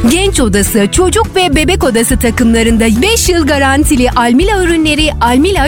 Genç odası, çocuk ve bebek odası takımlarında 5 yıl garantili Almila ürünleri Almila